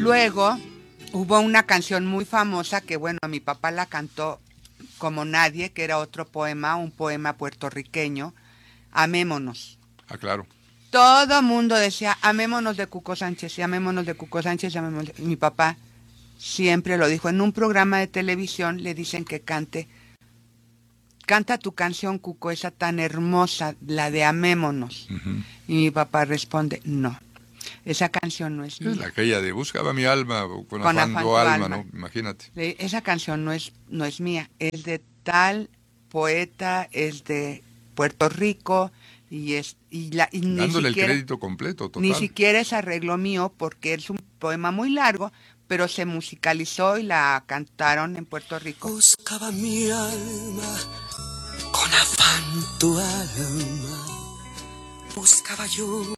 Luego hubo una canción muy famosa que, bueno, mi papá la cantó como nadie, que era otro poema, un poema puertorriqueño, Amémonos. Ah, claro. Todo mundo decía, amémonos de Cuco Sánchez, y amémonos de Cuco Sánchez, y amémonos de... Mi papá siempre lo dijo. En un programa de televisión le dicen que canta tu canción, Cuco, esa tan hermosa, la de Amémonos. Uh-huh. Y mi papá responde, no, esa canción no es mía. Aquella de buscaba mi alma con afán Afán tu tu alma, alma. ¿no? Imagínate. Esa canción no es mía, es de tal poeta, es de Puerto Rico, y Dándole el crédito completo, ni total. siquiera es arreglo mío, porque es un poema muy largo, pero se musicalizó y la cantaron en Puerto Rico. Buscaba mi alma con afán tu alma, buscaba yo